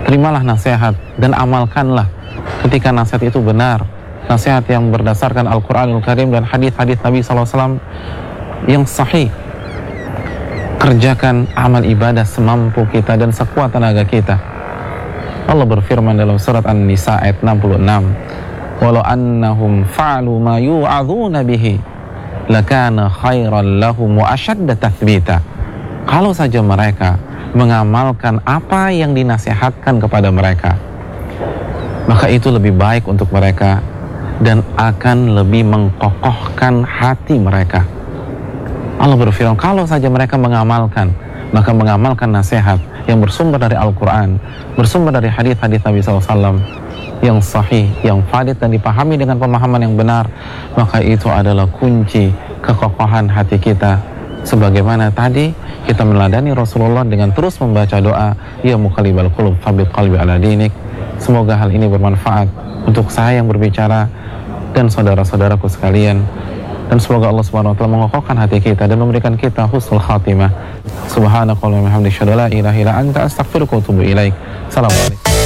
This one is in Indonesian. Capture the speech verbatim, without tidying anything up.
terimalah nasihat dan amalkanlah ketika nasihat itu benar, nasihat yang berdasarkan Al-Quranul Karim dan hadis-hadis Nabi shallallahu alaihi wasallam yang sahih. Kerjakan amal ibadah semampu kita dan sekuat tenaga kita. Allah berfirman dalam surat An-Nisa ayat enam puluh enam, walau annahum fa'alu ma yu'adzuna bihi lakana khairan lahum wa ashadda tathbita. Kalau saja mereka mengamalkan apa yang dinasihatkan kepada mereka, maka itu lebih baik untuk mereka dan akan lebih mengkokohkan hati mereka. Allah berfirman, kalau saja mereka mengamalkan, maka mengamalkan nasihat yang bersumber dari Al-Quran, bersumber dari hadis-hadis Nabi shallallahu alaihi wasallam yang sahih, yang valid dan dipahami dengan pemahaman yang benar, maka itu adalah kunci kekokohan hati kita. Sebagaimana tadi kita meneladani Rasulullah dengan terus membaca doa, ya muqallibal qulub tsabbit qalbi ala dinik. Semoga hal ini bermanfaat untuk saya yang berbicara dan saudara-saudaraku sekalian, dan semoga Allah Subhanahu wa taala mengokohkan hati kita dan memberikan kita husnul khatimah. Subhanakallahumma wa bihamdika, asyhadu an la ilaha illa anta, astaghfiruka wa atubu ilaik. Assalamualaikum.